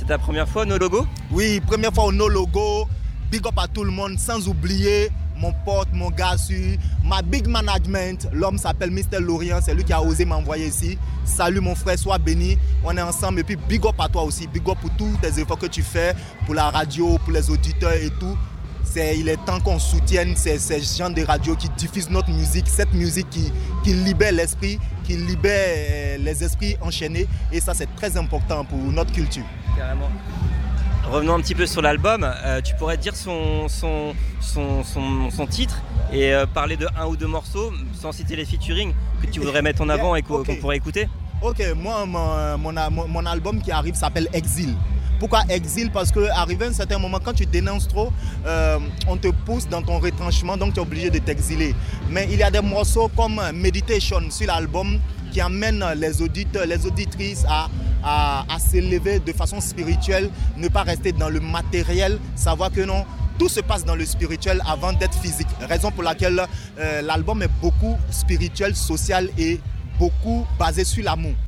ta première fois No Logo? Oui, première fois au No Logo. Big up à tout le monde, sans oublier mon pote, mon gars, ma big management. L'homme s'appelle Mr. Lorient, c'est lui qui a osé m'envoyer ici. Salut mon frère, sois béni. On est ensemble et puis big up à toi aussi. Big up pour tous tes efforts que tu fais, pour la radio, pour les auditeurs et tout. Il est temps qu'on soutienne ces gens de radio qui diffusent notre musique, cette musique qui libère l'esprit, qui libère les esprits enchaînés. Et ça, c'est très important pour notre culture. Carrément. Revenons un petit peu sur l'album. Tu pourrais dire son titre et parler de un ou deux morceaux, sans citer les featuring, que tu voudrais mettre en avant et qu'on pourrait écouter? Ok, moi, mon album qui arrive s'appelle Exil. Pourquoi Exil? Parce qu'arrivé à un certain moment, quand tu dénonces trop, on te pousse dans ton retranchement, donc tu es obligé de t'exiler. Mais il y a des morceaux comme Meditation sur l'album qui amènent les auditeurs, les auditrices à s'élever de façon spirituelle, ne pas rester dans le matériel, savoir que non, tout se passe dans le spirituel avant d'être physique. Raison pour laquelle l'album est beaucoup spirituel, social et beaucoup basé sur l'amour.